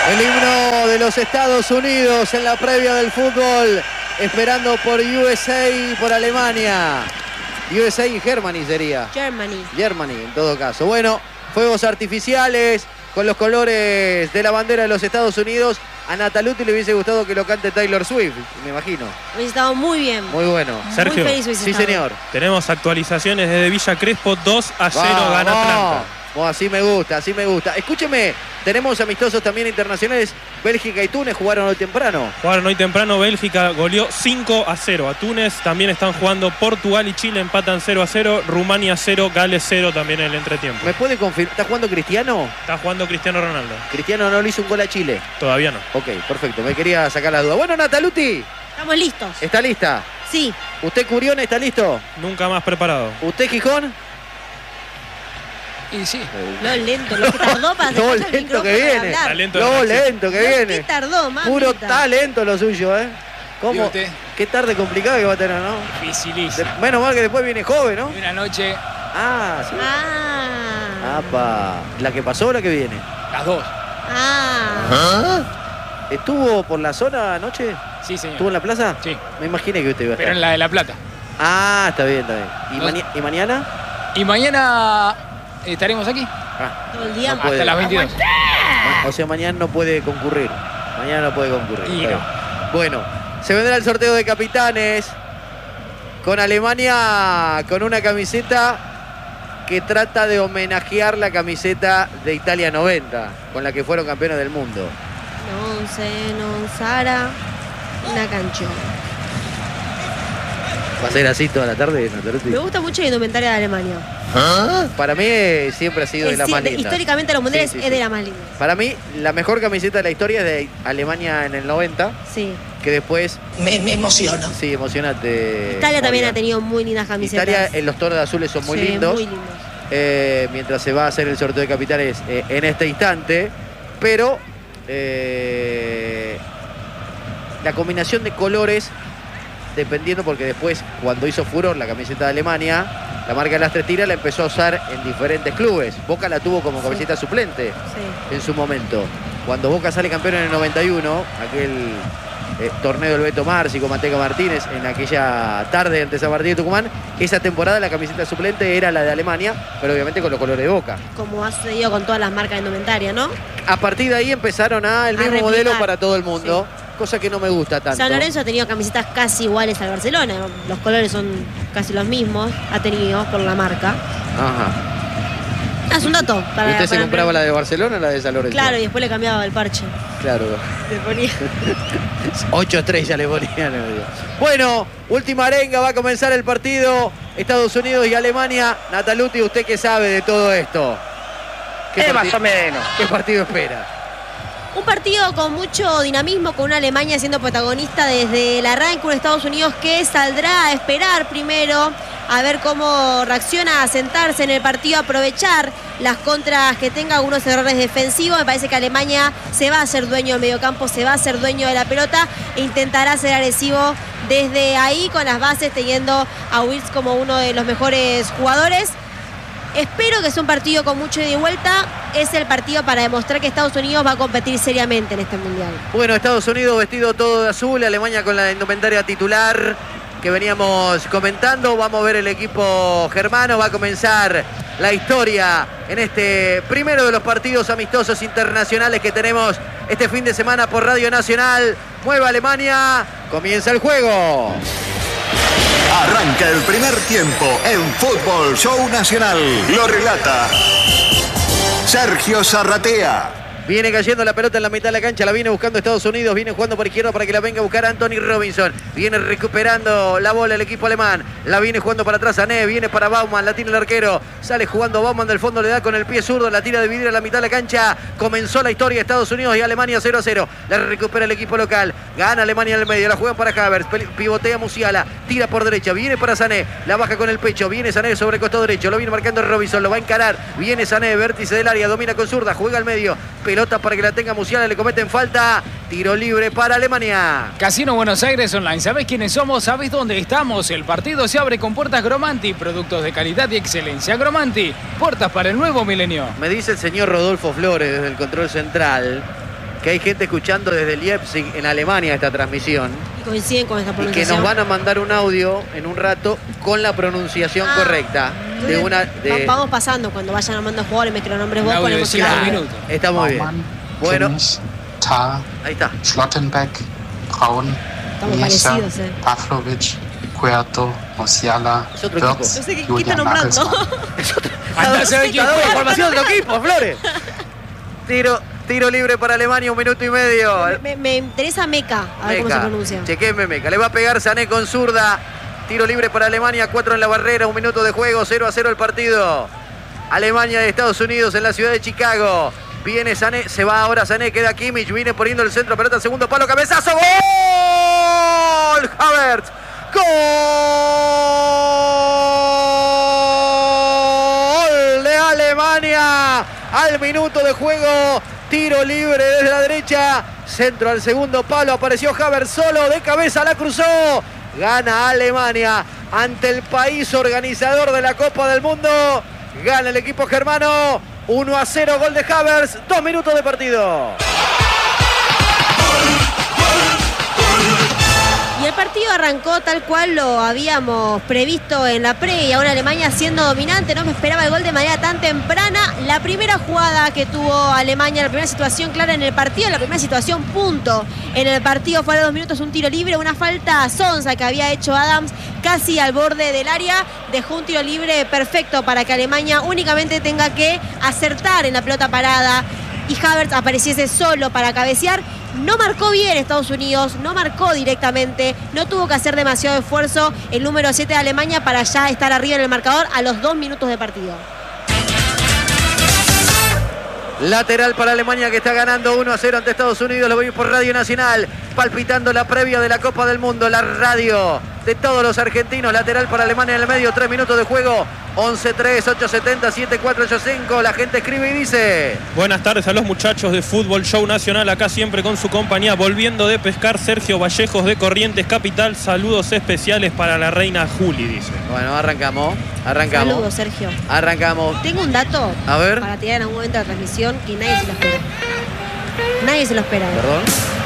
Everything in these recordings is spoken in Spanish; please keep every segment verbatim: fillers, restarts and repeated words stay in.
El himno de los Estados Unidos en la previa del fútbol, esperando por U S A y por Alemania. U S A y Germany sería. Germany. Germany, en todo caso. Bueno, fuegos artificiales con los colores de la bandera de los Estados Unidos. A Nataluti le hubiese gustado que lo cante Taylor Swift, me imagino. Hubiese estado muy bien. Muy bueno. Sergio. Muy feliz hubiese Sí, estado. señor. Tenemos actualizaciones desde Villa Crespo, dos a cero Vamos, gana Atlanta. Bueno, así me gusta, así me gusta. Escúcheme, tenemos amistosos también internacionales. Bélgica y Túnez jugaron hoy temprano. Jugaron hoy temprano, Bélgica goleó cinco a cero a Túnez. También están jugando Portugal y Chile, empatan cero a cero. Rumania cero, Gales cero también en el entretiempo. ¿Me puede confirmar? ¿Está jugando Cristiano? Está jugando Cristiano Ronaldo. Cristiano no le hizo un gol a Chile. Todavía no. Ok, perfecto, me quería sacar la duda. Bueno, Nataluti, Estamos listos. ¿está lista? Sí. ¿Usted Curión está listo? Nunca más preparado. ¿Usted Gijón? Y sí. Lo lento, lo que tardó para Lo sacar el lento que micrófono y viene. hablar. Talento de Lo reacción. lento que Lo viene. que tardó, mamita. Puro talento lo suyo, ¿eh? ¿Cómo? ¿Vio usted? Qué tarde complicada que va a tener, ¿no? Dificilísimo. De- menos mal que después viene joven, ¿no? Y una noche, Ah, sí. Ah. Apa. ¿La que pasó o la que viene? las dos. Ah. ¿Estuvo por la zona anoche? Sí, señor. ¿Estuvo en la plaza? Sí. Me imaginé que usted iba a estar. Pero en la de La Plata. Ah, está bien, está bien. ¿Y, Dos. maña- ¿y mañana? Y mañana estaremos aquí Ah, Todo el día. No puede. hasta las veintidós. ma- o sea, mañana no puede concurrir. Mañana no puede concurrir. Y Está no. bien. Bueno, se vendrá el sorteo de capitanes con Alemania con una camiseta que trata de homenajear la camiseta de Italia noventa, con la que fueron campeones del mundo. Non se non Sara. Una canción. ¿Va a ser así toda la tarde, Nataluti? Me gusta mucho la indumentaria de Alemania. Para mí eh, siempre ha sido de Es las sí, más de- lindas. históricamente los mundiales Sí, sí, es de sí. las más lindas. Para mí, la mejor camiseta de la historia es de Alemania en el noventa, Sí. que después... Me, me emociono. Sí, emocionate. Italia también Moria. ha tenido muy lindas camisetas. Italia, en los tonos azules son muy Sí, lindos. muy lindos. eh, mientras se va a hacer el sorteo de capitales eh, en este instante. Pero eh, la combinación de colores, dependiendo, porque después, cuando hizo furor la camiseta de Alemania, la marca de las tres tiras la empezó a usar en diferentes clubes. Boca la tuvo como camiseta suplente Sí. en su momento. Cuando Boca sale campeón en el noventa y uno, aquel eh, torneo del Beto Marci con Manteca Martínez, en aquella tarde ante San Martín de Tucumán, esa temporada la camiseta suplente era la de Alemania, pero obviamente con los colores de Boca. Como ha sucedido con todas las marcas de indumentaria, ¿no? A partir de ahí empezaron a el A mismo replicar. modelo para todo el mundo, cosa que no me gusta tanto. San Lorenzo ha tenido camisetas casi iguales al Barcelona. Los colores son casi los mismos. Ha tenido por la marca. Ajá. Ah, es un dato. ¿Y Para, usted se para- compraba la de Barcelona o la de San Lorenzo? Claro, y después le cambiaba el parche. Claro. Le ponía. Ocho estrellas le ponían. Bueno, última arenga, va a comenzar el partido. Estados Unidos y Alemania. Nataluti, ¿usted qué sabe de todo esto? ¿Qué Eh, parti- más o menos. ¿Qué partido espera? Un partido con mucho dinamismo, con una Alemania siendo protagonista desde el arranque, un Estados Unidos que saldrá a esperar primero, a ver cómo reacciona, a sentarse en el partido, a aprovechar las contras que tenga, algunos errores defensivos. Me parece que Alemania se va a hacer dueño del mediocampo, se va a hacer dueño de la pelota e intentará ser agresivo desde ahí, con las bases, teniendo a Wills como uno de los mejores jugadores. Espero que sea un partido con mucho ida y vuelta. Es el partido para demostrar que Estados Unidos va a competir seriamente en este mundial. Bueno, Estados Unidos vestido todo de azul, Alemania con la indumentaria titular que veníamos comentando. Vamos a ver el equipo germano, va a comenzar la historia en este primero de los partidos amistosos internacionales que tenemos este fin de semana por Radio Nacional. Mueve Alemania, comienza el juego. Arranca el primer tiempo en Fútbol Show Nacional. Lo relata Sergio Zarratea. Viene cayendo la pelota en la mitad de la cancha, la viene buscando Estados Unidos, viene jugando por izquierda para que la venga a buscar Anthony Robinson. Viene recuperando la bola el equipo alemán, la viene jugando para atrás Sané, viene para Baumann, la tiene el arquero, sale jugando Baumann del fondo, le da con el pie zurdo, la tira a dividir a la mitad de la cancha. Comenzó la historia, Estados Unidos y Alemania cero a cero. La recupera el equipo local, gana Alemania en el medio, la juegan para Havertz, pivotea Musiala, tira por derecha, viene para Sané, la baja con el pecho, viene Sané sobre el costado derecho, lo viene marcando Robinson, lo va a encarar, viene Sané, vértice del área, domina con zurda, juega al medio, pelota para que la tenga Musiala, le cometen falta, tiro libre para Alemania. Casino Buenos Aires Online. ¿Sabés quiénes somos? ¿Sabés dónde estamos? El partido se abre con puertas Gromanti. Productos de calidad y excelencia. Gromanti. Puertas para el nuevo milenio. Me dice el señor Rodolfo Flores desde el control central que hay gente escuchando desde Leipzig en Alemania esta transmisión. Y coinciden con esta Y que pronunciación. nos van a mandar un audio en un rato con la pronunciación Ah, correcta. De entonces, una, de... Vamos pasando, cuando vayan armando jugadores, mezclen nombres vos, Un audio de ponemos cinco la... minutos. Está muy bien. Baumann, Bueno, Kimmich, Tah, ahí está. Schlottenbeck, Braun, Estamos Nietzsche, parecidos, eh. Pavlovic, Puerto, Musiala, Es otro equipo. Wirtz, No sé qué, qué Julian está nombrando. Nagelsmann. Andá a saber quién Está dando fue. información de otro equipo, Flores. Tiro, tiro libre para Alemania, un minuto y medio. Me, me interesa Meca, a ver cómo se Meca. pronuncia. Chequenme Meca. Le va a pegar Sané con zurda. Tiro libre para Alemania, cuatro en la barrera, un minuto de juego, cero a cero el partido. Alemania de Estados Unidos en la ciudad de Chicago. Viene Sané, se va ahora Sané, queda Kimmich, viene poniendo el centro, pelota, segundo palo, cabezazo, ¡gol! Havertz, ¡gol de Alemania! Al minuto de juego, tiro libre desde la derecha, centro al segundo palo, apareció Havertz solo, de cabeza la cruzó. Gana Alemania ante el país organizador de la Copa del Mundo. Gana el equipo germano. uno a cero, gol de Havertz. Dos minutos de partido. Y el partido arrancó tal cual lo habíamos previsto en la previa, una Alemania siendo dominante, no me esperaba el gol de manera tan temprana. La primera jugada que tuvo Alemania, la primera situación clara en el partido, la primera situación punto en el partido fue a los dos minutos, un tiro libre, una falta sonsa que había hecho Adams casi al borde del área, dejó un tiro libre perfecto para que Alemania únicamente tenga que acertar en la pelota parada y Havertz apareciese solo para cabecear. No marcó bien Estados Unidos, no marcó directamente, no tuvo que hacer demasiado esfuerzo el número siete de Alemania para ya estar arriba en el marcador a los dos minutos de partido. Lateral para Alemania que está ganando uno a cero ante Estados Unidos. Lo veis por Radio Nacional, palpitando la previa de la Copa del Mundo, la radio de todos los argentinos. Lateral para Alemania en el medio, tres minutos de juego. once tres, ocho setenta, siete cuatro ocho cinco. La gente escribe y dice: Buenas tardes a los muchachos de Fútbol Show Nacional, acá siempre con su compañía, volviendo de pescar, Sergio Vallejos de Corrientes Capital. Saludos especiales para la reina Juli, dice. Bueno, arrancamos, arrancamos. Saludos, Sergio. Arrancamos. Tengo un dato A ver. para tirar en algún momento de la transmisión que nadie se lo espera. Nadie se lo espera. ¿eh? Perdón.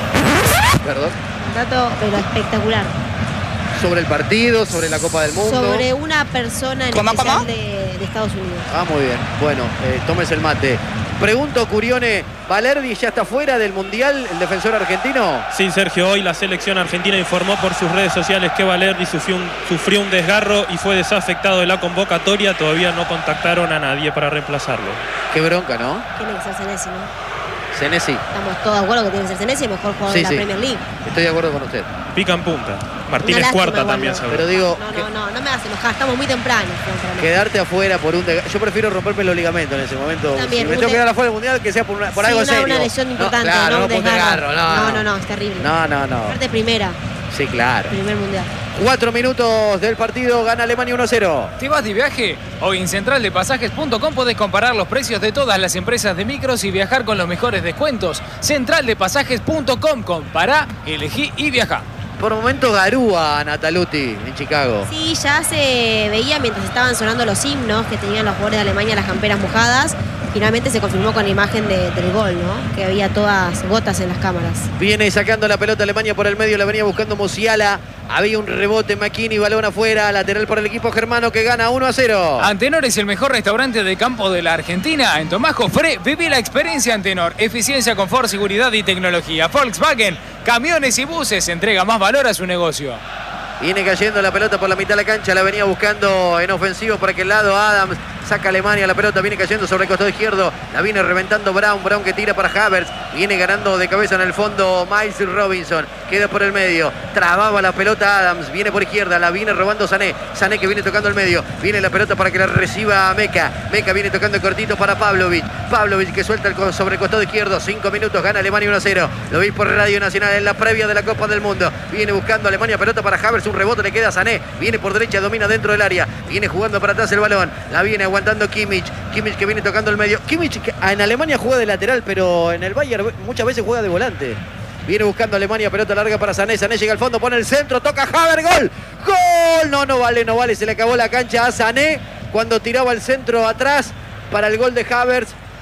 Perdón. Un dato, pero espectacular. Sobre el partido, sobre la Copa del Mundo. Sobre una persona en ¿Cómo, especial cómo? De, de Estados Unidos. Ah, muy bien. Bueno, eh, tómese el mate. Pregunto, Curione, ¿Valerdi ya está fuera del Mundial, el defensor argentino? Sí, Sergio, hoy la selección argentina informó por sus redes sociales que Valerdi sufrió un, sufrió un desgarro y fue desafectado de la convocatoria. Todavía no contactaron a nadie para reemplazarlo. Qué bronca, ¿no? Tiene que ser Senesi, ¿no? Senesi. Estamos todos de acuerdo que tiene que ser Senesi, el mejor jugador Sí, de la sí. Premier League. Estoy de acuerdo con usted. Pica en punta. Martínez lástima, Cuarta igual, también no. seguro. Pero digo, No, que- no, no, no me hagas enojar, estamos muy temprano. sinceramente. quedarte afuera por un desgarro. Yo prefiero romperme los ligamentos en ese momento. También, si me un tengo que de- quedar afuera del Mundial, que sea por, una- por Sí, algo no, serio. una lesión importante, no, claro, no, no, un por un desgarro. desgarro, No, no, no, es terrible. No, no, no. Aparte primera, Sí, claro. primer mundial. Cuatro minutos del partido, gana Alemania uno a cero. ¿Te vas de viaje? Hoy en central de pasajes punto com podés comparar los precios de todas las empresas de micros y viajar con los mejores descuentos. central de pasajes punto com, compará, elegí y viajá. Por momento Garúa, Nataluti, en Chicago. Sí, ya se veía mientras estaban sonando los himnos que tenían los jugadores de Alemania las camperas mojadas. Finalmente se confirmó con la imagen de- del gol, ¿no? Que había todas gotas en las cámaras. Viene sacando la pelota Alemania por el medio, la venía buscando Musiala. Había un rebote, McKinney, balón afuera, lateral para el equipo germano que gana uno a cero. Antenor es el mejor restaurante de campo de la Argentina. En Tomás Jofré, viví la experiencia Antenor. Eficiencia, confort, seguridad y tecnología. Volkswagen, camiones y buses, entrega más valor a su negocio. Viene cayendo la pelota por la mitad de la cancha, la venía buscando en ofensivo por aquel lado Adams. Saca Alemania la pelota, viene cayendo sobre el costado izquierdo. La viene reventando Brown, Brown que tira para Havertz. Viene ganando de cabeza en el fondo Miles Robinson. Queda por el medio, trababa la pelota Adams. Viene por izquierda, la viene robando Sané. Sané que viene tocando el medio. Viene la pelota para que la reciba Meca. Meca viene tocando cortito para Pavlovic. Pavlovic que suelta el co- sobre el costado izquierdo. Cinco minutos, gana Alemania uno a cero. Lo veis por Radio Nacional en la previa de la Copa del Mundo. Viene buscando Alemania, pelota para Havertz. Un rebote le queda a Sané. Viene por derecha, domina dentro del área. Viene jugando para atrás el balón. La viene aguantando Kimmich. Kimmich que viene tocando el medio. Kimmich que en Alemania juega de lateral, pero en el Bayern muchas veces juega de volante. Viene buscando Alemania, pelota larga para Sané. Sané llega al fondo, pone el centro, toca Havertz, gol. ¡Gol! No, no vale, no vale. Se le acabó la cancha a Sané cuando tiraba el centro atrás para el gol de Havertz.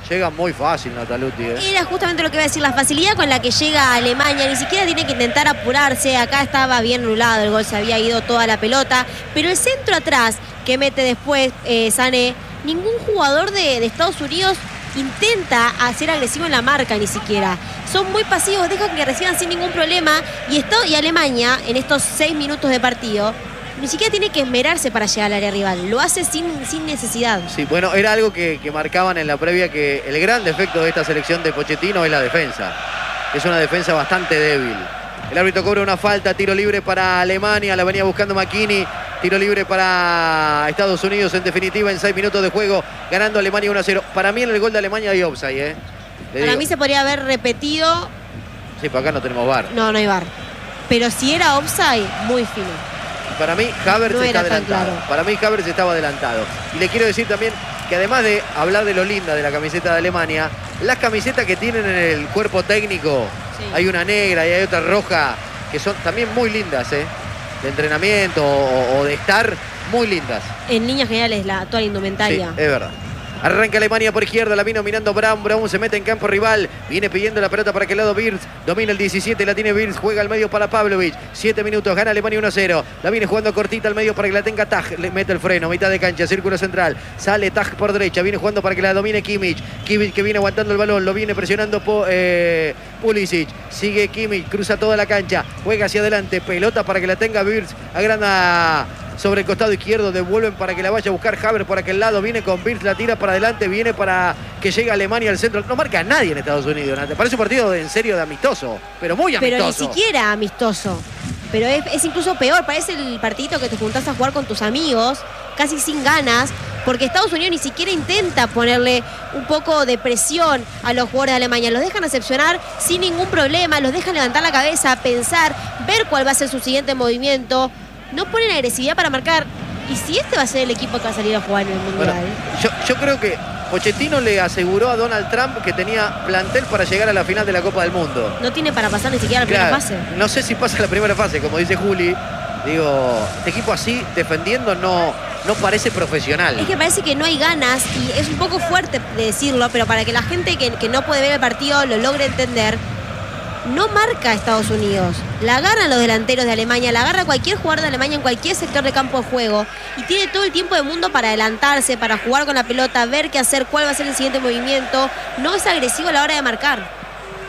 Llega muy fácil Nataluti, ¿eh? Era justamente lo que iba a decir, la facilidad con la que llega a Alemania, ni siquiera tiene que intentar apurarse, acá estaba bien anulado el gol, se había ido toda la pelota, pero el centro atrás que mete después eh, Sané, ningún jugador de, de Estados Unidos intenta hacer agresivo en la marca ni siquiera. Son muy pasivos, dejan que reciban sin ningún problema y, esto, y Alemania en estos seis minutos de partido ni siquiera tiene que esmerarse para llegar al área rival, lo hace sin, sin necesidad. Sí, bueno, era algo que, que marcaban en la previa, que el gran defecto de esta selección de Pochettino es la defensa. Es una defensa bastante débil. El árbitro cobra una falta, tiro libre para Alemania, la venía buscando McKinney. Tiro libre para Estados Unidos, en definitiva, en seis minutos de juego, ganando Alemania uno a cero. Para mí en el gol de Alemania hay offside, ¿eh? Le para digo. mí se podría haber repetido. Sí, para acá no tenemos V A R. No, no hay V A R. Pero si era offside, muy fino. Para mí Havertz No está era tan adelantado. claro. Para mí Havertz estaba adelantado. Y le quiero decir también que además de hablar de lo linda de la camiseta de Alemania, las camisetas que tienen en el cuerpo técnico, Sí. hay una negra y hay otra roja, que son también muy lindas, ¿eh? De entrenamiento o, o de estar, muy lindas. En líneas generales, la actual Sí, indumentaria. es verdad. Arranca Alemania por izquierda, la vino mirando Brown, Brown se mete en campo rival, viene pidiendo la pelota para aquel lado Wirtz, domina el diecisiete, la tiene Wirtz, juega al medio para Pavlovic, siete minutos, gana Alemania uno a cero, la viene jugando cortita al medio para que la tenga Taj, le mete el freno, mitad de cancha, círculo central, sale Taj por derecha, viene jugando para que la domine Kimmich, Kimmich que viene aguantando el balón, lo viene presionando po, eh, Pulisic, sigue Kimmich, cruza toda la cancha, juega hacia adelante, pelota para que la tenga Wirtz, agranda sobre el costado izquierdo, devuelven para que la vaya a buscar Havertz por aquel lado, viene con Wirtz, la tira para adelante, viene para que llegue Alemania al centro, no marca a nadie en Estados Unidos, parece un partido de, en serio de amistoso, pero muy amistoso. Pero ni siquiera amistoso. Pero es, es incluso peor, parece el partidito que te juntás a jugar con tus amigos, casi sin ganas, porque Estados Unidos ni siquiera intenta ponerle un poco de presión a los jugadores de Alemania. Los dejan recepcionar sin ningún problema, los dejan levantar la cabeza, pensar, ver cuál va a ser su siguiente movimiento. No ponen agresividad para marcar. ¿Y si este va a ser el equipo que va a salir a jugar en el Mundial? Bueno, yo, yo creo que Pochettino le aseguró a Donald Trump que tenía plantel para llegar a la final de la Copa del Mundo. No tiene para pasar ni siquiera la primera Claro, fase. no sé si pasa la primera fase, como dice Juli. Digo, este equipo así, defendiendo, no, no parece profesional. Es que parece que no hay ganas y es un poco fuerte de decirlo, pero para que la gente que, que no puede ver el partido lo logre entender, no marca a Estados Unidos. La agarran los delanteros de Alemania, la agarra cualquier jugador de Alemania en cualquier sector de campo de juego y tiene todo el tiempo del mundo para adelantarse, para jugar con la pelota, ver qué hacer, cuál va a ser el siguiente movimiento. No es agresivo a la hora de marcar.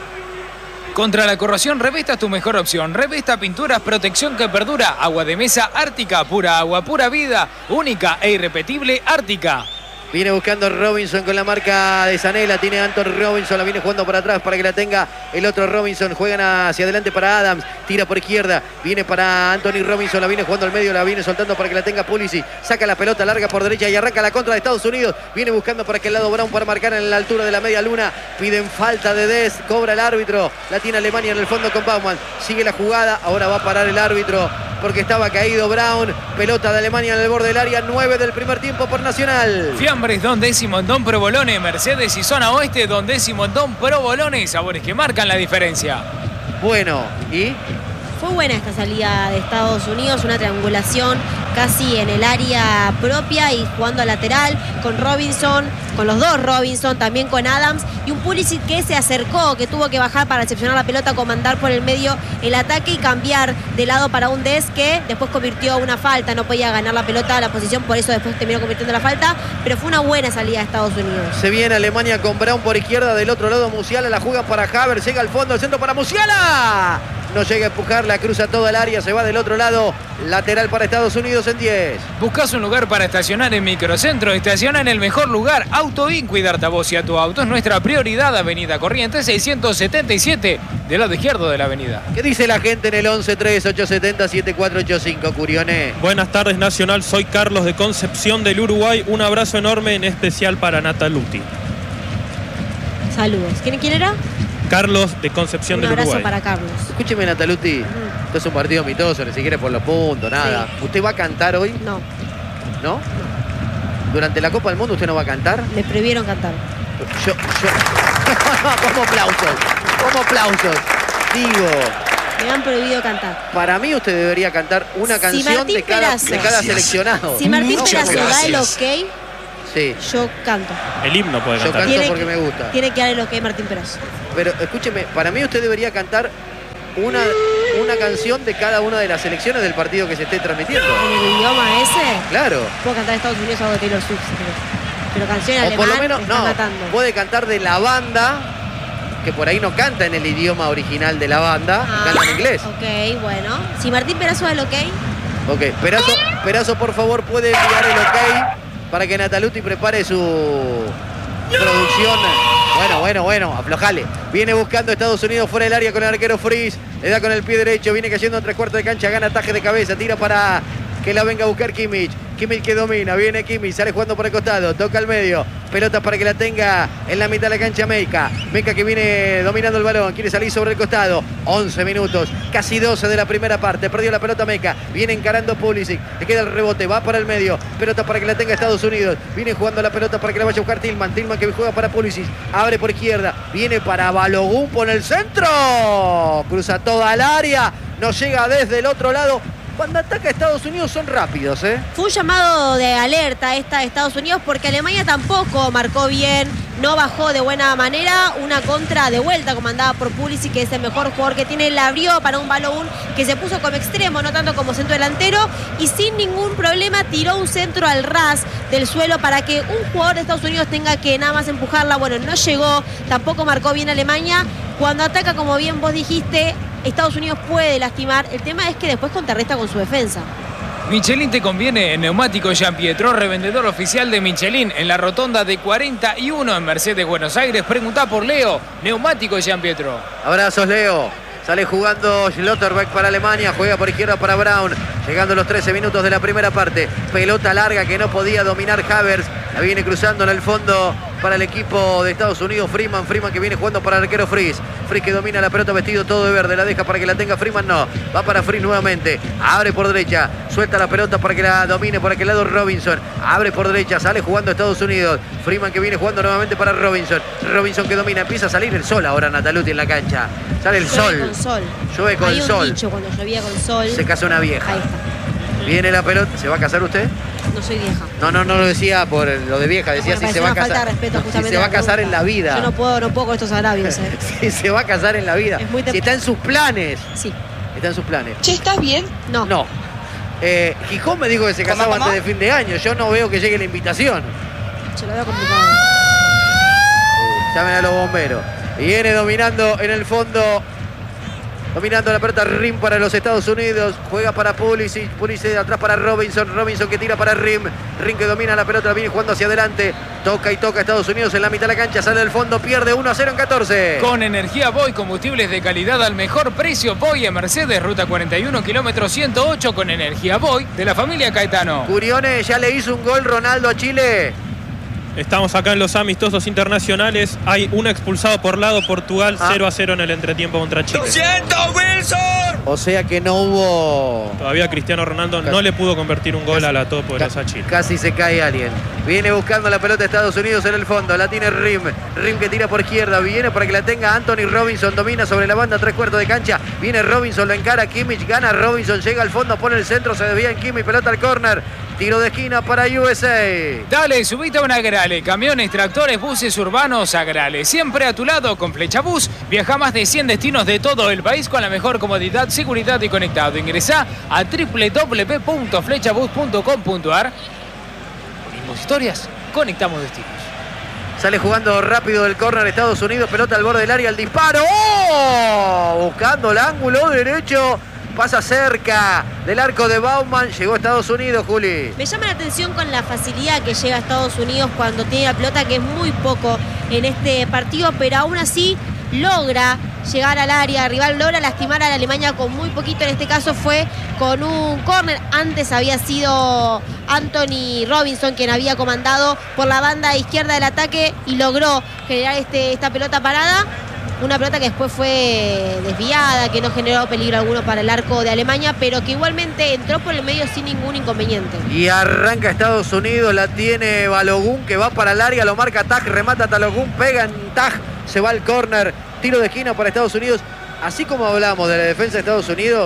Contra la corrosión, Revesta es tu mejor opción. Revesta Pinturas, protección que perdura. Agua de mesa Ártica, pura agua, pura vida. Única e irrepetible Ártica. Viene buscando Robinson con la marca de Sané, la tiene Anton Robinson, la viene jugando para atrás para que la tenga el otro Robinson, juegan hacia adelante para Adams, tira por izquierda, viene para Anthony Robinson, la viene jugando al medio, la viene soltando para que la tenga Pulisic, saca la pelota larga por derecha y arranca la contra de Estados Unidos, viene buscando por aquel lado Brown para marcar en la altura de la media luna, piden falta de Dest, cobra el árbitro, la tiene Alemania en el fondo con Baumann, sigue la jugada, ahora va a parar el árbitro porque estaba caído Brown, pelota de Alemania en el borde del área, nueve del primer tiempo por Nacional. Fiambres Don Décimo Don Provolone, Mercedes y Zona Oeste Don Décimo Don Provolone, sabores que marcan la diferencia. Bueno, ¿y? Fue buena esta salida de Estados Unidos, una triangulación casi en el área propia y jugando a lateral con Robinson, con los dos Robinson, también con Adams y un Pulisic que se acercó, que tuvo que bajar para recepcionar la pelota, comandar por el medio el ataque y cambiar de lado para un Dest que después convirtió una falta, no podía ganar la pelota a la posición, por eso después terminó convirtiendo la falta, pero fue una buena salida de Estados Unidos. Se viene Alemania con Brown por izquierda, del otro lado Musiala, la juega para Havertz, llega al fondo, el centro para Musiala. No llega a empujar, la cruza toda el área, se va del otro lado, lateral para Estados Unidos en diez. ¿Buscas un lugar para estacionar en Microcentro? Estaciona en el mejor lugar. Autoin, cuidarte a vos y a tu auto es nuestra prioridad. Avenida Corrientes seiscientos setenta y siete, del lado izquierdo de la avenida. ¿Qué dice la gente en el once tres ocho siete cero siete cuatro ocho cinco, Curione? Buenas tardes, Nacional. Soy Carlos de Concepción del Uruguay. Un abrazo enorme, en especial para Nataluti. Saludos. ¿Quién, quién era? Carlos de Concepción Un del abrazo Uruguay. para Carlos. Escúcheme, Nataluti, Mm. esto es un partido amistoso, ni siquiera por los puntos, nada. Sí. ¿Usted va a cantar hoy? No, ¿No? ¿Durante la Copa del Mundo usted no va a cantar? me prohibieron cantar. Yo, yo... como aplausos, como aplausos. Digo, Me han prohibido cantar. para mí usted debería cantar una Si canción Martín de cada, Perazzo- de cada seleccionado. Si Martín Muchas Perazzo da el gracias. ok, Sí. Yo canto. El himno puede Yo cantar. canto Tiene porque que- me gusta. Tiene que dar el ok Martín Peroso. Pero escúcheme, para mí usted debería cantar una, una canción de cada una de las selecciones del partido que se esté transmitiendo. En el idioma ese, Claro. puedo cantar Estados Unidos algo de Taylor Swift. si querés. Pero canción en O alemán por lo menos, me está no, matando. puede cantar de la banda, que por ahí no canta en el idioma original de la banda, Ah, canta en inglés. Ok, bueno. Si Martín Peroso da el ok, Ok, Perazo, Perazo, por favor, puede enviar el ok para que Nataluti prepare su producción. Bueno, bueno, bueno, aflojale. Viene buscando Estados Unidos fuera del área con el arquero Fries. Le da con el pie derecho, viene cayendo en tres cuartos de cancha, gana ataque de cabeza, tira para que la venga a buscar Kimmich. Kimmich que domina, viene Kimmich, sale jugando por el costado, toca al medio, pelota para que la tenga en la mitad de la cancha Meika. Meika que viene dominando el balón, quiere salir sobre el costado. once minutos, casi doce de la primera parte, perdió la pelota Meika, viene encarando Pulisic, le queda el rebote, va para el medio, pelota para que la tenga Estados Unidos, viene jugando la pelota para que la vaya a buscar Tillman, Tillman que juega para Pulisic, abre por izquierda, viene para Balogun por el centro, cruza toda el área, no llega desde el otro lado. Cuando ataca a Estados Unidos son rápidos, ¿eh? fue un llamado de alerta esta de Estados Unidos porque Alemania tampoco marcó bien, no bajó de buena manera. Una contra de vuelta comandada por Pulisic, que es el mejor jugador que tiene, la abrió para un Balogun que se puso como extremo, no tanto como centro delantero, y sin ningún problema tiró un centro al ras del suelo para que un jugador de Estados Unidos tenga que nada más empujarla. Bueno, no llegó, tampoco marcó bien Alemania. Cuando ataca, como bien vos dijiste, Estados Unidos puede lastimar. El tema es que después contrarresta con su defensa. Michelin te conviene en Neumáticos Gianpietro, revendedor oficial de Michelin en la rotonda de cuarenta y uno en Mercedes, Buenos Aires. Preguntá por Leo, Neumáticos Gianpietro. Abrazos, Leo. Sale jugando Schlotterbeck para Alemania, juega por izquierda para Brown. Llegando los trece minutos de la primera parte. Pelota larga que no podía dominar Havertz. La viene cruzando en el fondo para el equipo de Estados Unidos. Freeman, Freeman que viene jugando para el arquero Fries. Fries que domina la pelota vestido todo de verde. La deja para que la tenga Freeman, no. Va para Fries nuevamente. Abre por derecha. Suelta la pelota para que la domine por aquel lado Robinson. Abre por derecha. Sale jugando Estados Unidos. Freeman que viene jugando nuevamente para Robinson. Robinson que domina. Empieza a salir el sol ahora, Nataluti, en la cancha. Sale el Llueve sol. con sol. Llueve con Hay un sol. dicho, cuando llovía con sol. Se casa una vieja. Ahí está. Viene la pelota. ¿Se va a casar usted? No soy vieja. No, no, no lo decía por lo de vieja. Decía Bueno, si se parece va a una falta casar. de respeto, no, si justamente se va a la casar en pregunta. la vida. Yo no puedo, no puedo con estos agravios, ¿eh? Si se va a casar en la vida. Es muy Si está en sus planes. Sí. Está en sus planes. Che, ¿estás bien? No. No. Eh, Gijón me dijo que se ¿Cómo, casaba cómo? antes de fin de año. Yo no veo que llegue la invitación. Se lo veo complicado. Llamen a los bomberos. Viene dominando en el fondo. Dominando la pelota Rim para los Estados Unidos. Juega para Pulisic. Pulisic de atrás para Robinson. Robinson que tira para Rim. Rim que domina la pelota. La viene jugando hacia adelante. Toca y toca Estados Unidos en la mitad de la cancha. Sale del fondo. Pierde uno a cero en catorce. Con energía Boy, combustibles de calidad al mejor precio. Boy en Mercedes, ruta cuarenta y uno, kilómetro ciento ocho, con energía Boy de la familia Caetano. Curione ya le hizo un gol Ronaldo a Chile. Estamos acá en los amistosos internacionales. Hay un expulsado por lado, Portugal, Ah. cero a cero en el entretiempo contra Chile. O sea que no hubo... Todavía Cristiano Ronaldo no le pudo convertir un gol a la todopoderosa Chile. Casi se cae alguien. Viene buscando la pelota de Estados Unidos en el fondo. La tiene Rim. Rim que tira por izquierda. Viene para que la tenga Anthony Robinson. Domina sobre la banda, tres cuartos de cancha. Viene Robinson, lo encara Kimmich. Gana Robinson. Llega al fondo, pone el centro. Se desvía en Kimmich. Pelota al córner. Tiro de esquina para U S A. Dale, subite a un Agrale. Camiones, tractores, buses urbanos, Agrale. Siempre a tu lado con Flechabús. Viaja a más de cien destinos de todo el país con la mejor comodidad, seguridad y conectado. Ingresá a doble u doble u doble u punto flechabús punto com punto ar. Unimos historias, conectamos destinos. Sale jugando rápido del córner Estados Unidos. Pelota al borde del área. El disparo. ¡Oh! Buscando el ángulo derecho. Pasa cerca del arco de Bauman. Llegó a Estados Unidos, Juli. Me llama la atención con la facilidad que llega a Estados Unidos cuando tiene la pelota, que es muy poco en este partido, pero aún así logra llegar al área rival, logra lastimar a la Alemania con muy poquito. En este caso fue con un córner. Antes había sido Anthony Robinson quien había comandado por la banda izquierda del ataque y logró generar este, esta pelota parada. Una pelota que después fue desviada, que no generó peligro alguno para el arco de Alemania, pero que igualmente entró por el medio sin ningún inconveniente. Y arranca Estados Unidos, la tiene Balogun que va para el área, lo marca Taj, remata Balogun, pega en Taj, se va al córner, tiro de esquina para Estados Unidos. Así como hablamos de la defensa de Estados Unidos,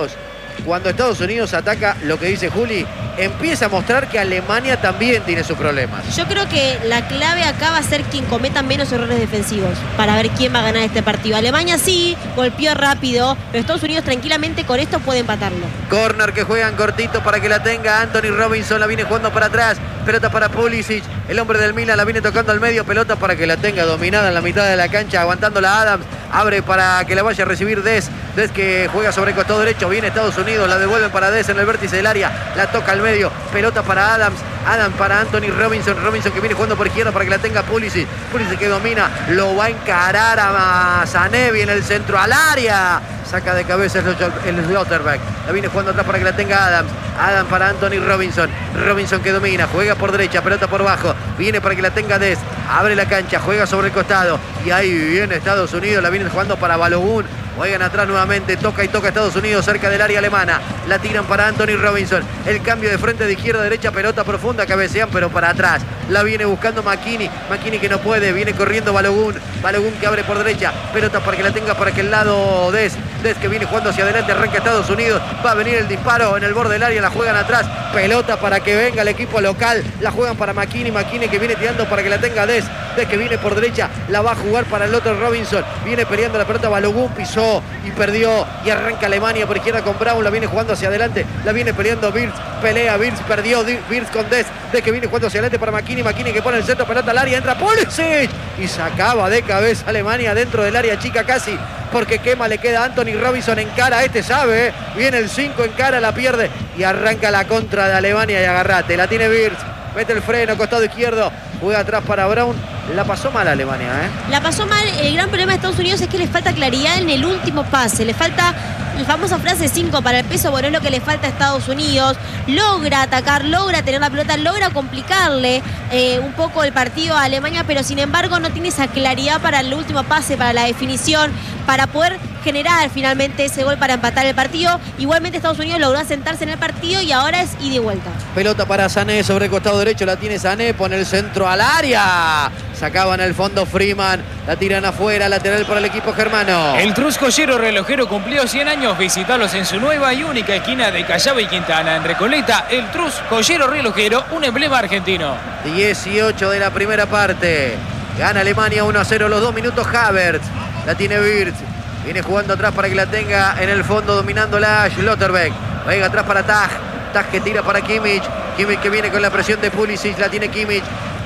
cuando Estados Unidos ataca, lo que dice Juli, empieza a mostrar que Alemania también tiene sus problemas. Yo creo que la clave acá va a ser quien cometa menos errores defensivos para ver quién va a ganar este partido. Alemania sí, golpeó rápido, pero Estados Unidos tranquilamente con esto puede empatarlo. Corner que juegan cortito para que la tenga Anthony Robinson, la viene jugando para atrás, pelota para Pulisic, el hombre del Milan la viene tocando al medio, pelota para que la tenga dominada en la mitad de la cancha, aguantándola Adams, abre para que la vaya a recibir Des, Des que juega sobre el costado derecho, viene Estados Unidos, la devuelven para Des en el vértice del área, la toca al medio, pelota para Adams, Adams para Anthony Robinson, Robinson que viene jugando por izquierda para que la tenga Pulisic, Pulisic que domina, lo va a encarar a Sané, viene el centro al área, saca de cabeza el Slotterbeck, la viene jugando atrás para que la tenga Adams, Adams para Anthony Robinson, Robinson que domina, juega por derecha, pelota por bajo, viene para que la tenga Des, abre la cancha, juega sobre el costado y ahí viene Estados Unidos, la viene jugando para Balogun, juegan atrás nuevamente, toca y toca Estados Unidos cerca del área alemana, la tiran para Anthony Robinson, el cambio de frente de izquierda a derecha, pelota profunda, cabecean pero para atrás, la viene buscando McKinney, McKinney que no puede, viene corriendo Balogun, Balogun que abre por derecha, pelota para que la tenga para aquel lado Des, Des que viene jugando hacia adelante, arranca Estados Unidos, va a venir el disparo en el borde del área, la juegan atrás, pelota para que venga el equipo local, la juegan para McKinney, McKinney que viene tirando para que la tenga Des, Des que viene por derecha, la va a jugar para el otro Robinson, viene peleando la pelota, Balogun pisó y perdió y arranca Alemania por izquierda con Brown, la viene jugando hacia adelante, la viene peleando Wirtz, pelea Wirtz, perdió Wirtz con Des, Des que viene jugando hacia adelante para McKinney, McKinney que pone el centro, pelota al área, entra Pulisic y sacaba de cabeza Alemania dentro del área chica casi, porque quema, le queda Anthony Robinson en cara, este sabe, ¿eh? Viene el cinco en cara, la pierde y arranca la contra de Alemania y agarrate, la tiene Wirtz, mete el freno, costado izquierdo, juega atrás para Brown, la pasó mal Alemania, ¿eh? La pasó mal, el gran problema de Estados Unidos es que le falta claridad en el último pase, le falta la famosa frase cinco para el peso, bueno, es lo que le falta a Estados Unidos, logra atacar, logra tener la pelota, logra complicarle eh, un poco el partido a Alemania, pero sin embargo no tiene esa claridad para el último pase, para la definición, para poder generar finalmente ese gol para empatar el partido. Igualmente Estados Unidos logró asentarse en el partido y ahora es ida y vuelta. Pelota para Sané sobre el costado derecho, la tiene Sané, pone el centro al área. Sacaban el fondo Freeman, la tiran afuera, lateral para el equipo germano. El Trus Joyero Relojero cumplió cien años, visitalos en su nueva y única esquina de Callao y Quintana, en Recoleta. El Trus Joyero Relojero, un emblema argentino. dieciocho de la primera parte. Gana Alemania uno a cero, los dos minutos Havertz. La tiene Wirtz. Viene jugando atrás para que la tenga en el fondo, dominándola Schlotterbeck. Venga atrás para Taj. Taj que tira para Kimmich. Kimmich que viene con la presión de Pulisic. La tiene Kimmich.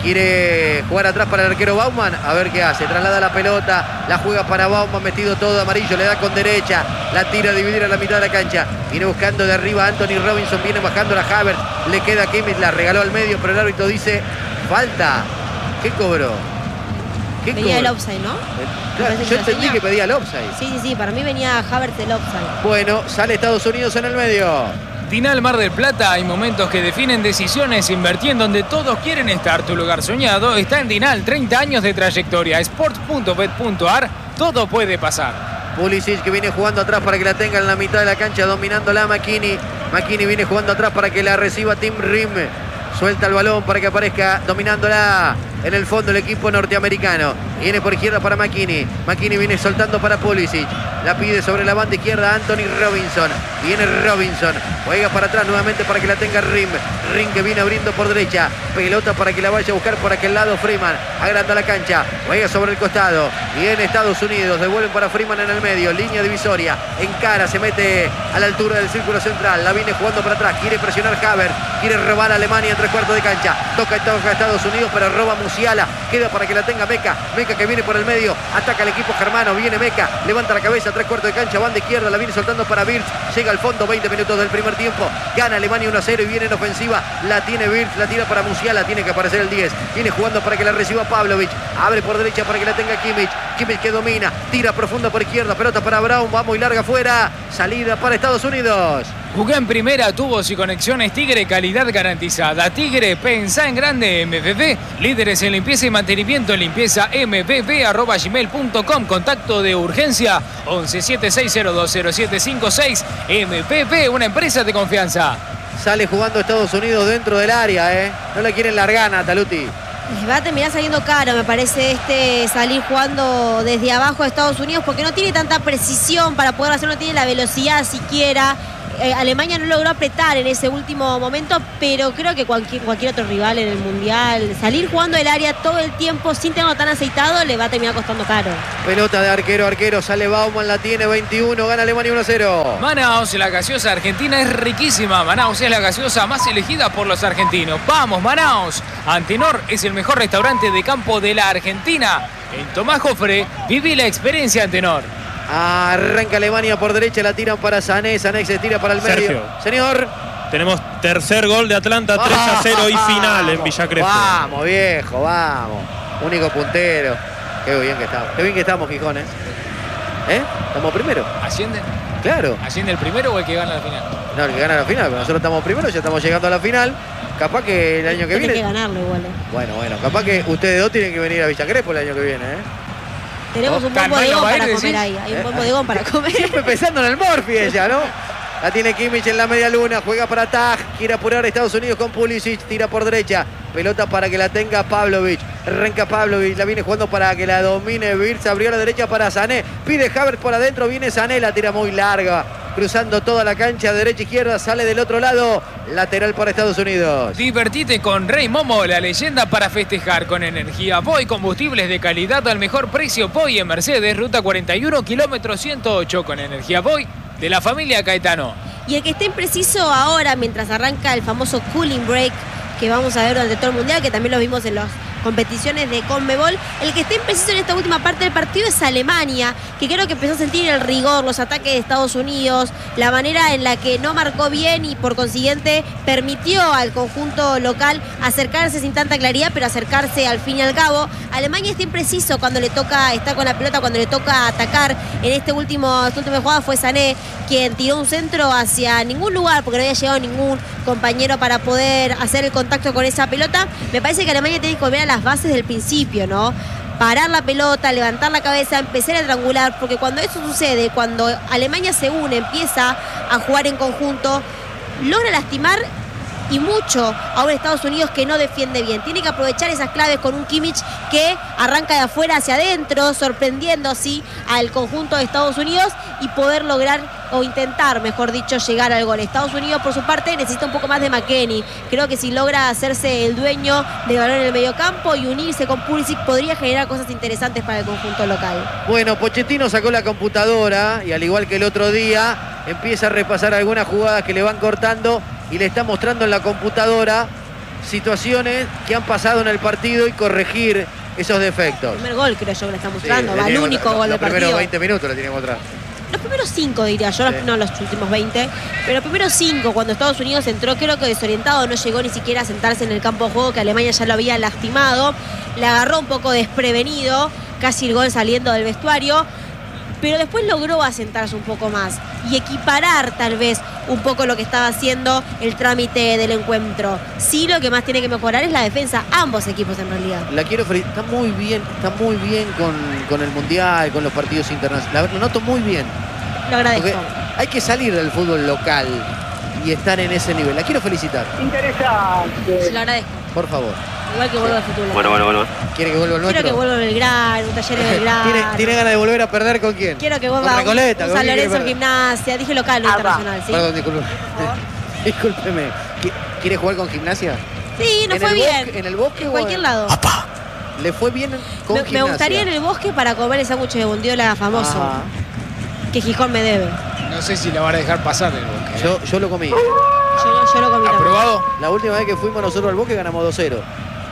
Quiere jugar atrás para el arquero Baumann. A ver qué hace. Traslada la pelota. La juega para Baumann. Metido todo de amarillo. Le da con derecha. La tira a dividir a la mitad de la cancha. Viene buscando de arriba Anthony Robinson. Viene bajando la Havertz. Le queda a Kimmich. La regaló al medio. Pero el árbitro dice falta. ¿Qué cobró? ¿Qué venía cobró? el offside, ¿no? Claro, yo entendí que pedía el offside. Sí, sí, sí. Para mí venía Havertz el offside. Bueno, sale Estados Unidos en el medio. Dinal Mar del Plata, hay momentos que definen decisiones. Invertí en donde todos quieren estar. Tu lugar soñado está en Dinal. treinta años de trayectoria. Sports punto bet punto a r. Todo puede pasar. Pulisic que viene jugando atrás para que la tenga en la mitad de la cancha, dominándola McKinney. McKinney viene jugando atrás para que la reciba Tim Rim. Suelta el balón para que aparezca dominándola en el fondo el equipo norteamericano. Viene por izquierda para McKinney. McKinney viene soltando para Pulisic. La pide sobre la banda izquierda Anthony Robinson. Viene Robinson. Juega para atrás nuevamente para que la tenga Rim. Rim que viene abriendo por derecha. Pelota para que la vaya a buscar por aquel lado Freeman. Agranda la cancha. Juega sobre el costado. Viene Estados Unidos. Devuelven para Freeman en el medio. Línea divisoria. Encara. Se mete a la altura del círculo central. La viene jugando para atrás. Quiere presionar Havertz. Quiere robar a Alemania en tres cuartos de cancha. Toca y toca a Estados Unidos, pero roba Musiala. Queda para que la tenga Meca. Meca que viene por el medio. Ataca el equipo germano. Viene Meca. Levanta la cabeza. Tres cuartos de cancha. Banda izquierda. La viene soltando para Wirtz. Llega al fondo. veinte minutos del primer tiempo. Gana Alemania uno a cero y viene en ofensiva. La tiene Wirtz. La tira para Musiala. Tiene que aparecer el diez. Viene jugando para que la reciba Pavlovic. Abre por derecha para que la tenga Kimmich. Kimmich que domina. Tira profunda por izquierda. Pelota para Brown. Va muy larga afuera. Salida para Estados Unidos. Jugué en primera, tubos y conexiones Tigre, calidad garantizada. Tigre, pensá en grande. M V V, líderes en limpieza y mantenimiento. Limpieza m v v arroba gmail punto com. Contacto de urgencia once siete seis cero dos cero siete cinco seis. M V V, una empresa de confianza. Sale jugando Estados Unidos dentro del área, ¿eh? No le quieren largar, Nataluti. Les va a terminar saliendo caro, me parece, este salir jugando desde abajo de Estados Unidos, porque no tiene tanta precisión para poder hacerlo, no tiene la velocidad siquiera. eh, Alemania no logró apretar en ese último momento, pero creo que cualquier, cualquier otro rival en el Mundial, salir jugando el área todo el tiempo sin tenerlo tan aceitado, le va a terminar costando caro. Pelota de arquero, arquero, sale Bauman, la tiene veintiuno, gana Alemania uno a cero. Manaus, la gaseosa argentina es riquísima. Manaus es la gaseosa más elegida por los argentinos. ¡Vamos, Manaus! Antenor es el mejor restaurante de campo de la Argentina. En Tomás Jofre, viví la experiencia Antenor. Arranca Alemania por derecha, la tiran para Sané. Sané se tira para el medio. Sergio. Señor. Tenemos tercer gol de Atlanta, tres a cero y final en Villa Crespo. Vamos, viejo, vamos. Único puntero. Qué bien que estamos. Qué bien que estamos, Gijón, ¿eh? ¿Eh? ¿Estamos primero? ¿Asciende? Claro. ¿Asciende el primero o el que gana la final? No, el que gana la final, pero nosotros estamos primero, ya estamos llegando a la final. Capaz que el año que Tiene viene... que ganarlo igual. ¿eh? Bueno, bueno, capaz que ustedes dos tienen que venir a Villa Crespo el año que viene, ¿eh? Tenemos un buen Tan malo bodegón va a ir, para decís. comer ahí. Hay un ¿Eh? buen bodegón para comer. Siempre pensando en el Morphy ella, ¿no? La tiene Kimmich en la media luna, juega para Taj, quiere apurar a Estados Unidos con Pulisic, tira por derecha, pelota para que la tenga Pavlovic, arranca Pavlovic, la viene jugando para que la domine Wirtz, abrió a la derecha para Sané, pide Havertz por adentro, viene Sané, la tira muy larga, cruzando toda la cancha, derecha izquierda, sale del otro lado, lateral para Estados Unidos. Divertite con Rey Momo, la leyenda para festejar con energía. Voy, combustibles de calidad al mejor precio. Voy en Mercedes, ruta cuarenta y uno, kilómetro ciento ocho. Con energía Voy de la familia Caetano. Y el que esté impreciso ahora, mientras arranca el famoso cooling break, que vamos a ver durante todo el Mundial, que también lo vimos en las competiciones de Conmebol, el que esté impreciso en esta última parte del partido es Alemania, que creo que empezó a sentir el rigor, los ataques de Estados Unidos, la manera en la que no marcó bien y por consiguiente permitió al conjunto local acercarse sin tanta claridad, pero acercarse al fin y al cabo. Alemania está impreciso cuando le toca estar con la pelota, cuando le toca atacar. En este último, esta última jugada fue Sané quien tiró un centro hacia ningún lugar, porque no había llegado ningún compañero para poder hacer el contacto con esa pelota. Me parece que Alemania tiene que volver a las bases del principio, ¿no? Parar la pelota, levantar la cabeza, empezar a triangular, porque cuando eso sucede, cuando Alemania se une, empieza a jugar en conjunto, logra lastimar y mucho a un Estados Unidos que no defiende bien. Tiene que aprovechar esas claves con un Kimmich que arranca de afuera hacia adentro, sorprendiendo así al conjunto de Estados Unidos y poder lograr, o intentar, mejor dicho, llegar al gol. Estados Unidos, por su parte, necesita un poco más de McKennie. Creo que si logra hacerse el dueño del balón en el mediocampo y unirse con Pulisic, podría generar cosas interesantes para el conjunto local. Bueno, Pochettino sacó la computadora y al igual que el otro día, empieza a repasar algunas jugadas que le van cortando y le está mostrando en la computadora situaciones que han pasado en el partido y corregir esos defectos. El primer gol creo yo que le está mostrando, Sí, va le el tiene único que- gol del Los primeros partido. veinte minutos le tiene que mostrar. Los primeros cinco diría yo, Sí. no los últimos veinte, pero los primeros cinco, cuando Estados Unidos entró, creo que desorientado, no llegó ni siquiera a sentarse en el campo de juego, que Alemania ya lo había lastimado, le agarró un poco desprevenido, casi el gol saliendo del vestuario, pero después logró asentarse un poco más y equiparar tal vez un poco lo que estaba haciendo el trámite del encuentro. Sí, lo que más tiene que mejorar es la defensa, ambos equipos en realidad. La quiero felicitar, está muy bien, está muy bien con, con el Mundial, con los partidos internacionales. La lo noto muy bien. Lo agradezco. Porque hay que salir del fútbol local y estar en ese nivel. La quiero felicitar, Se lo agradezco. por favor. Igual que vuelva al futuro. Bueno, bueno, bueno. ¿Quiere que vuelva el nuestro? Quiero que vuelva Belgrano, un taller de Belgrano. ¿Tiene, ¿Tiene ganas de volver a perder con quién? Quiero que Con vuelva un, Recoleta. un ¿con San quién quiere Lorenzo perder? Gimnasia. Dije local, no internacional, ¿sí? Perdón, disculpe. Discúlpeme. ¿Qui- ¿Quiere jugar con Gimnasia? Sí, nos ¿En fue el bien. bosque- en el bosque En o cualquier en- lado. ¿Le fue bien con Me, me Gimnasia? gustaría en el bosque para comer el sándwich de bondiola famoso Ajá. que Gijón me debe. No sé si la van a dejar pasar el bosque. Yo, yo lo comí. Yo, yo lo comí también. ¿Aprobado? La última vez que fuimos nosotros al bosque ganamos dos cero.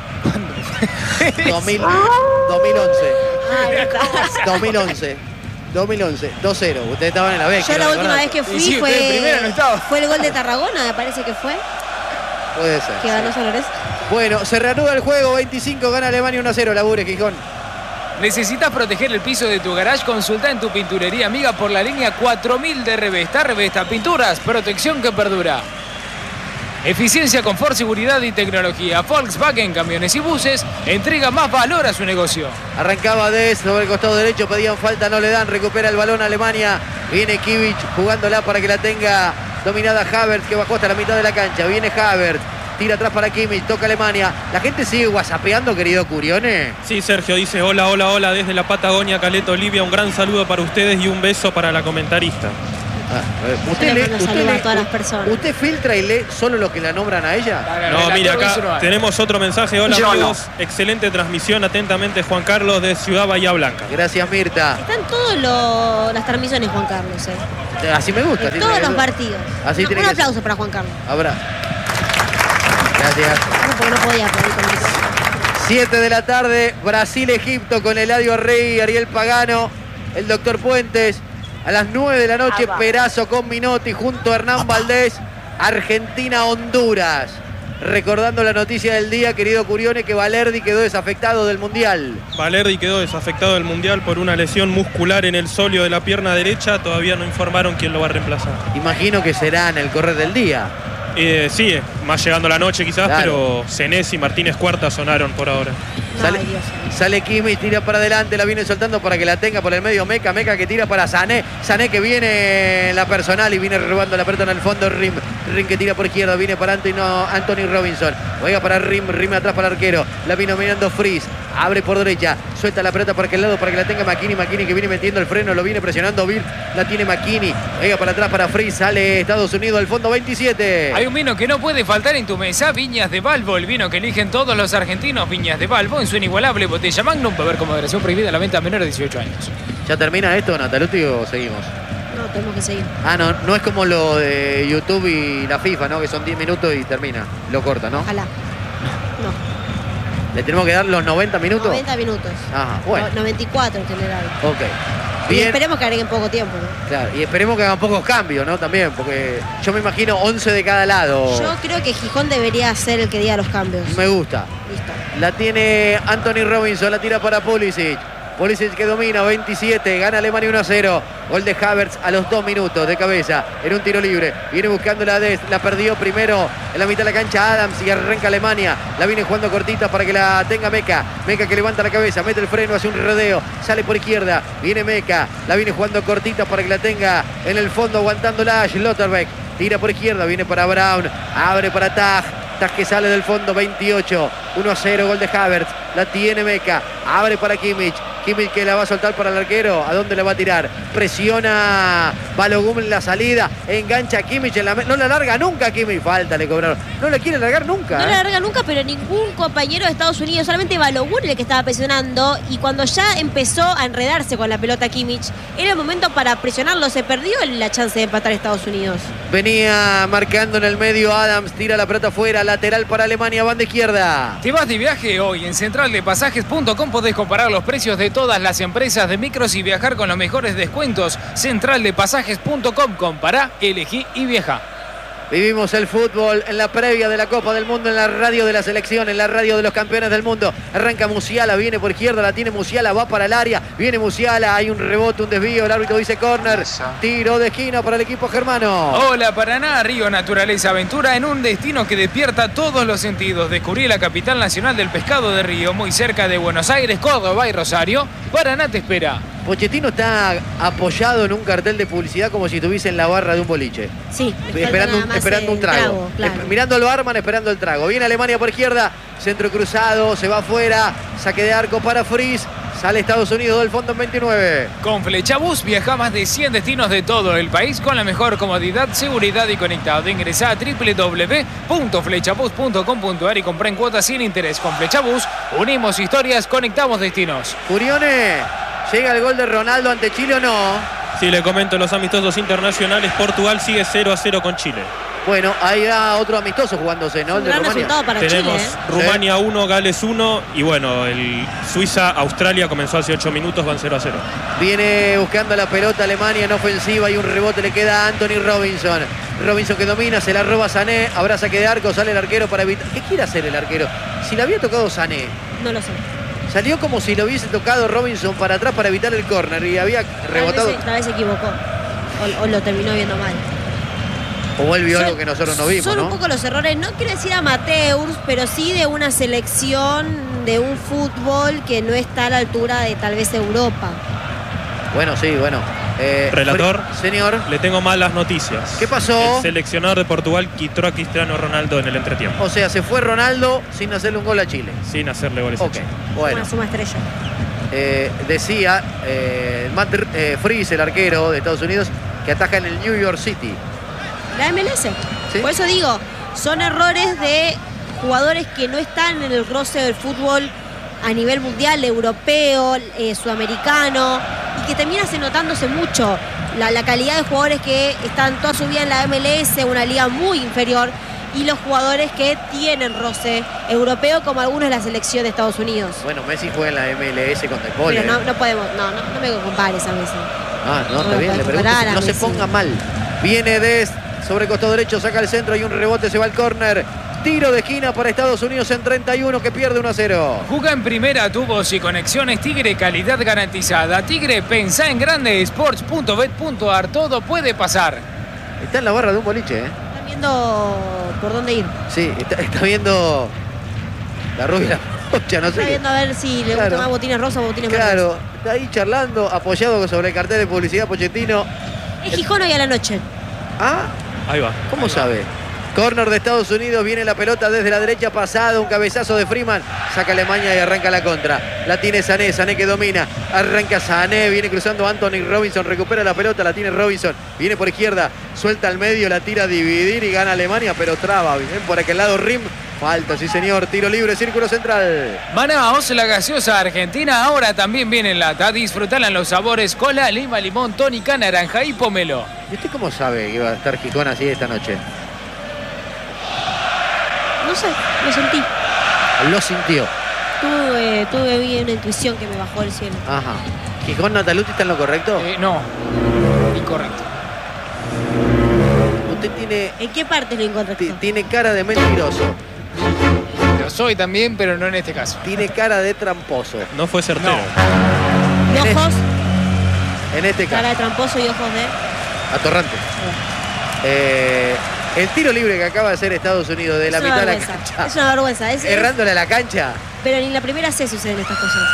dos mil, dos mil once. Ah, verdad. dos mil once. dos mil once. dos cero. Ustedes estaban en la B. Yo quiero la última recordar. vez que fui Y sí, usted fue, primero no estaba. fue el gol de Tarragona, me parece que fue, Puede ser. que ganó San Lorenzo. Bueno, se reanuda el juego. veinticinco, gana Alemania uno a cero. Labure, Gijón. ¿Necesitas proteger el piso de tu garage? Consulta en tu pinturería amiga por la línea cuatro mil de Revesta. Revesta Pinturas, protección que perdura. Eficiencia, confort, seguridad y tecnología. Volkswagen Camiones y Buses entrega más valor a su negocio. Arrancaba Des sobre el costado derecho, pedían falta, no le dan, recupera el balón Alemania, viene Kimmich jugándola para que la tenga dominada Havertz, que bajó hasta la mitad de la cancha, viene Havertz, tira atrás para Kimmich, toca Alemania, la gente sigue whatsappeando, querido Curione. Sí, Sergio dice hola, hola, hola desde la Patagonia, Caleta, Olivia, un gran saludo para ustedes y un beso para la comentarista. Ah, Yo ¿usted, le lee, mando usted, saludos a lee- todas las personas. ¿Usted filtra y lee solo lo que la nombran a ella? No, mire, acá Relator tenemos otro mensaje. Hola, Yo no. amigos. Excelente transmisión. Atentamente, Juan Carlos de Ciudad Bahía Blanca. Gracias, Mirta. Están todas las transmisiones, Juan Carlos, eh. Así me gusta. De así todos tiene los que ser. partidos. Así No, tiene un que ser. aplauso para Juan Carlos. Habrá. Gracias. No, porque no podía pedir con el- siete de la tarde, Brasil-Egipto con Eladio Rey, Ariel Pagano, el doctor Puentes. A las nueve de la noche, Perazo con Minotti junto a Hernán Valdés, Argentina-Honduras. Recordando la noticia del día, querido Curione, que Valerdi quedó desafectado del Mundial. Valerdi quedó desafectado del Mundial por una lesión muscular en el sóleo de la pierna derecha. Todavía no informaron quién lo va a reemplazar. Imagino que será en el correr del día. Eh, sí, más llegando la noche quizás, Claro. pero Senesi y Martínez Cuarta sonaron por ahora. Sale, Ay, Dios. sale Kimmich, tira para adelante, la viene soltando para que la tenga por el medio Meca, Meca que tira para Sané, Sané que viene en la personal y viene robando la pelota en el fondo, Rim, Rim que tira por izquierda, viene para Anthony, Anthony Robinson, juega para Rim, Rim atrás para el arquero, la vino mirando Fries, abre por derecha, suelta la pelota para aquel lado para que la tenga Makini, Makini que viene metiendo el freno, lo viene presionando Vir, la tiene Makini, juega para atrás para Fries, sale Estados Unidos al fondo veintisiete. Hay un vino que no puede faltar en tu mesa, Viñas de Balbo, el vino que eligen todos los argentinos, Viñas de Balbo, en su inigualable botella Magnum, para ver como moderación prohibida la venta a menores de dieciocho años. ¿Ya termina esto, Nataluti, o seguimos? No, tenemos que seguir. Ah, no, no es como lo de YouTube y la FIFA, ¿no? Que son diez minutos y termina, lo corta, ¿no? Ojalá. No, ¿Le tenemos que dar los noventa minutos? noventa minutos. Ajá, bueno. No, noventa y cuatro en general. Ok. Y Bien. esperemos que agreguen poco tiempo, ¿no? Claro, y esperemos que hagan pocos cambios, ¿no? También, porque yo me imagino once de cada lado. Yo creo que Gijón debería ser el que diga los cambios. Me gusta. Listo. La tiene Anthony Robinson, la tira para Pulisic. Pulisic que domina, veintisiete, gana Alemania uno a cero. Gol de Havertz a los dos minutos de cabeza en un tiro libre. Viene buscando la Dest, la perdió primero en la mitad de la cancha Adams y arranca Alemania. La viene jugando cortita para que la tenga Meca. Meca que levanta la cabeza, mete el freno, hace un rodeo, sale por izquierda. Viene Meca, la viene jugando cortita para que la tenga en el fondo aguantándola Schlotterbeck. Tira por izquierda, viene para Brown, abre para Taj. Taj que sale del fondo, veintiocho, uno a cero, gol de Havertz. La tiene Meca, abre para Kimmich. Kimmich que la va a soltar para el arquero. ¿A dónde la va a tirar? Presiona Balogun en la salida. Engancha a Kimmich en la... No la larga nunca Kimmich. Falta le cobraron. No la quiere largar nunca. No ¿eh? la larga nunca, pero ningún compañero de Estados Unidos, solamente Balogun el que estaba presionando. Y cuando ya empezó a enredarse con la pelota Kimmich, era el momento para presionarlo. Se perdió la chance de empatar a Estados Unidos. Venía marcando en el medio Adams. Tira la pelota afuera. Lateral para Alemania. Banda izquierda. ¿Te vas de viaje hoy? En central de pasajes punto com podés comparar los precios de todas las empresas de micros y viajar con los mejores descuentos. central de pasajes punto com, compará, elegí y viaja. Vivimos el fútbol en la previa de la Copa del Mundo, en la radio de la selección, en la radio de los campeones del mundo. Arranca Musiala, viene por izquierda, la tiene Musiala, va para el área. Viene Musiala, hay un rebote, un desvío, el árbitro dice córner. Tiro de esquina para el equipo germano. Hola Paraná, Río Naturaleza Aventura en un destino que despierta todos los sentidos. Descubrí la capital nacional del pescado de Río, muy cerca de Buenos Aires, Córdoba y Rosario. Paraná te espera. Pochettino está apoyado en un cartel de publicidad como si estuviese en la barra de un boliche. Sí, le Esperando, falta un, nada más esperando un el trago. claro. Esp- mirando al barman, esperando el trago. Viene Alemania por izquierda, centro cruzado, se va afuera, saque de arco para Fries. Sale Estados Unidos del fondo en veintinueve. Con Flechabús viaja a más de cien destinos de todo el país con la mejor comodidad, seguridad y conectado. Ingresa a doble u doble u doble u punto flechabús punto com punto a r y compra en cuotas sin interés. Con Flechabús unimos historias, conectamos destinos. Curione, ¿llega el gol de Ronaldo ante Chile o no? Sí, le comento los amistosos internacionales. Portugal sigue cero a cero con Chile. Bueno, ahí va otro amistoso jugándose, ¿no? Un El de gran Rumania. resultado para Tenemos Chile, ¿eh? Rumania uno, Gales uno y bueno, el Suiza-Australia comenzó hace ocho minutos, van cero a cero. Viene buscando la pelota Alemania en ofensiva y un rebote le queda a Anthony Robinson. Robinson que domina, se la roba Sané, habrá saque de arco, sale el arquero para evitar... ¿Qué quiere hacer el arquero? Si le había tocado Sané, No lo sé. salió como si lo hubiese tocado Robinson para atrás para evitar el córner y había rebotado... Tal vez, tal vez se equivocó. O, o lo terminó viendo mal. O él vio Son- algo que nosotros no vimos, Son ¿no? un poco los errores, no quiero decir amateurs, pero sí de una selección de un fútbol que no está a la altura de tal vez Europa. Bueno, sí, bueno. Eh, Relator. Fri- Señor. Le tengo malas noticias. ¿Qué pasó? El seleccionador de Portugal quitó a Cristiano Ronaldo en el entretiempo, O sea, se fue Ronaldo sin hacerle un gol a Chile. sin hacerle goles a Ok, Chile. bueno. Una suma estrella. Eh, decía eh, Matt eh, Fries, el arquero de Estados Unidos, que ataja en el New York City. La M L S. ¿Sí? Por eso digo, son errores de jugadores que no están en el roce del fútbol a nivel mundial, europeo, eh, sudamericano, y que termina se notándose mucho la, la calidad de jugadores que están toda su vida en la M L S, una liga muy inferior, y los jugadores que tienen roce europeo, como algunos de la selección de Estados Unidos. Bueno, Messi juega en la M L S con De Paul. Pero no, no podemos, no, no, no me compares a Messi. Ah, no, No está lo bien, le puedes pregunto, comparar a no se Messi. ponga mal. Viene de sobre costado derecho, saca el centro y un rebote, se va al córner. Tiro de esquina para Estados Unidos en treinta y uno, que pierde uno a cero. Juega en primera, tubos y conexiones Tigre, calidad garantizada. Tigre, pensá en grande, sports punto bet punto ar, todo puede pasar. Está en la barra de un boliche, ¿eh? Están viendo por dónde ir. Sí, está, está viendo la rubia, la pocha, no sé. Está qué. viendo a ver si le Claro. gusta más botines rosas o botines verdes. Claro, está ahí charlando, apoyado sobre el cartel de publicidad Pochettino. Es Gijón hoy a la noche. Ah, Ahí va. ¿cómo sabe? Córner de Estados Unidos, viene la pelota desde la derecha pasada, un cabezazo de Freeman, saca Alemania y arranca la contra. La tiene Sané, Sané que domina, arranca Sané, viene cruzando Anthony Robinson, recupera la pelota, la tiene Robinson, viene por izquierda, suelta al medio, la tira a dividir y gana Alemania, pero traba, bien por aquel lado Rim, falta, sí señor, tiro libre, círculo central. Manaos, la gaseosa argentina, ahora también viene en lata. Disfrutala en los sabores cola, lima, limón, tónica, naranja y pomelo. ¿Y usted cómo sabe que iba a estar Gijón así esta noche? No sé, lo sentí. Lo sintió. Tuve, tuve bien una intuición que me bajó del cielo. Ajá. ¿Gijón Nataluti está en lo correcto? Eh, no, incorrecto. Usted tiene, ¿En qué parte es lo incorrecto? ti- tiene cara de mentiroso, Lo soy también, pero no en este caso. tiene cara de tramposo. No fue certero. Y ojos, En este cara caso, de tramposo y ojos de... atorrante. Eh, el tiro libre que acaba de hacer Estados Unidos de la Es una mitad de la vergüenza. cancha, Es una vergüenza. Es, es- errándole a la cancha, pero ni en la primera C suceden estas cosas.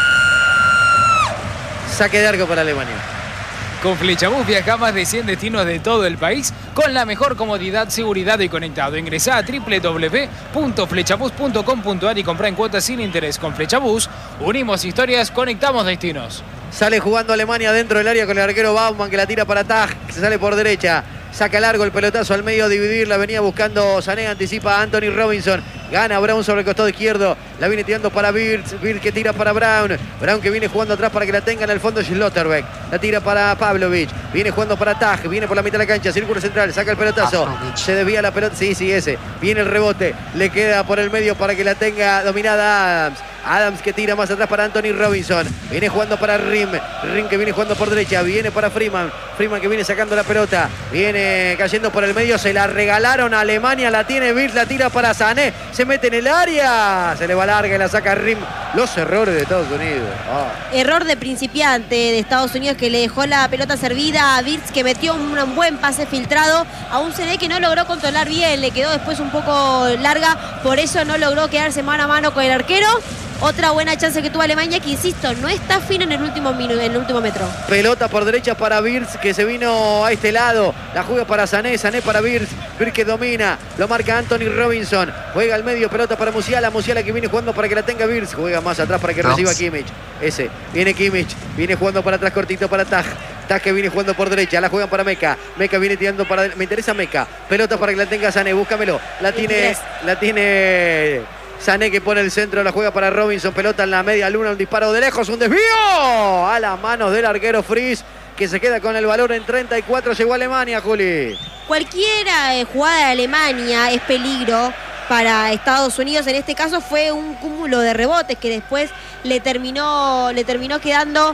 saque de arco para Alemania. Con Flechabús viaja a más de cien destinos de todo el país con la mejor comodidad, seguridad y conectado. Ingresá a doble u doble u doble u punto flechabús punto com punto ar y comprá en cuotas sin interés. Con Flechabús unimos historias, conectamos destinos. Sale jugando Alemania dentro del área con el arquero Baumann que la tira para Taj, que se sale por derecha. Saca largo el pelotazo al medio a dividir, la venía buscando Sané, anticipa a Anthony Robinson. Gana Brown sobre el costado izquierdo, la viene tirando para Birz, Birz que tira para Brown. Brown que viene jugando atrás para que la tenga en el fondo Schlotterbeck. La tira para Pavlovic, viene jugando para Taj, viene por la mitad de la cancha, círculo central, saca el pelotazo. Pavlovic. Se desvía la pelota, sí, sí, ese. Viene el rebote, le queda por el medio para que la tenga dominada Adams. Adams que tira más atrás para Anthony Robinson. Viene jugando para Rim. Rim que viene jugando por derecha. Viene para Freeman. Freeman que viene sacando la pelota. Viene cayendo por el medio. Se la regalaron a Alemania. La tiene Birz. La tira para Sané. Se mete en el área. Se le va larga y la saca Rim. Los errores de Estados Unidos. Ah. Error de principiante de Estados Unidos que le dejó la pelota servida a Birz, que metió un, un buen pase filtrado a un C D que no logró controlar bien. Le quedó después un poco larga. Por eso no logró quedarse mano a mano con el arquero. Otra buena chance que tuvo Alemania, que insisto, no está fino en el último minuto, en el último metro. Pelota por derecha para Birz, que se vino a este lado. La juega para Sané, Sané para Birz. Birz que domina, lo marca Anthony Robinson. Juega al medio, pelota para Musiala. Musiala que viene jugando para que la tenga Birz. Juega más atrás para que Dos. reciba Kimmich. Ese, viene Kimmich, viene jugando para atrás cortito para Taj. Taj que viene jugando por derecha, la juegan para Meca. Meca viene tirando para... Me interesa Meca. Pelota para que la tenga Sané, búscamelo. La tiene... veintitrés. La tiene... Sané que pone el centro, la juega para Robinson, pelota en la media luna, un disparo de lejos, un desvío a las manos del arquero Fries, que se queda con el valor en treinta y cuatro, llegó a Alemania, Juli. Cualquiera eh, jugada de Alemania es peligro para Estados Unidos. En este caso fue un cúmulo de rebotes que después le terminó, le terminó quedando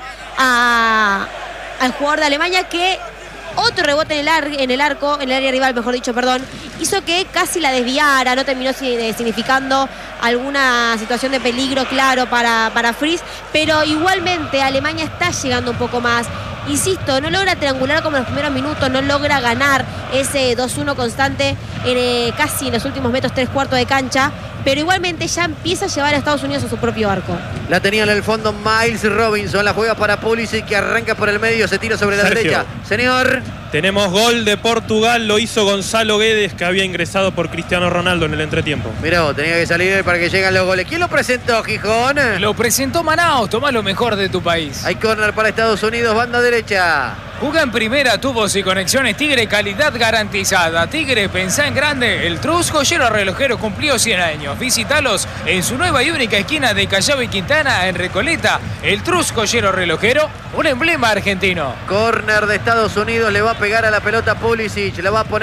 a, al jugador de Alemania, que otro rebote en el, ar, en el arco, en el área rival, mejor dicho, perdón, hizo que casi la desviara, no terminó significando alguna situación de peligro claro para, para Fries, pero igualmente Alemania está llegando un poco más. Insisto, no logra triangular como en los primeros minutos, no logra ganar ese dos uno constante en, eh, casi en los últimos metros, tres cuartos de cancha, pero igualmente ya empieza a llevar a Estados Unidos a su propio arco. La tenía en el fondo Miles Robinson. La juega para Pulisic, que arranca por el medio. Se tira sobre la Sergio. derecha. Señor. Tenemos gol de Portugal, lo hizo Gonzalo Guedes, que había ingresado por Cristiano Ronaldo en el entretiempo. Mirá vos, tenía que salir él para que lleguen los goles. ¿Quién lo presentó, Gijón? Lo presentó Manaos, tomá lo mejor de tu país. Hay córner para Estados Unidos, banda derecha. Juega en primera, tubos y conexiones Tigre, calidad garantizada. Tigre, pensá en grande. El Trus Joyero Relojero cumplió cien años. Visítalos en su nueva y única esquina de Callao y Quintana, en Recoleta. El Trus Joyero Relojero, un emblema argentino. Córner de Estados Unidos, le va a pegar a la pelota Pulisic, le va a poner